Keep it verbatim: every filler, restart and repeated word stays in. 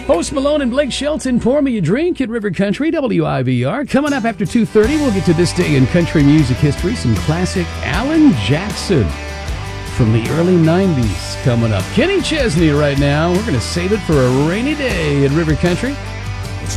Post Malone and Blake Shelton, Pour Me a Drink at River Country, W I V R. Coming up after two thirty, we'll get to this day in country music history. Some classic Alan Jackson from the early nineties coming up. Kenny Chesney right now. We're going to save it for a rainy day at River Country.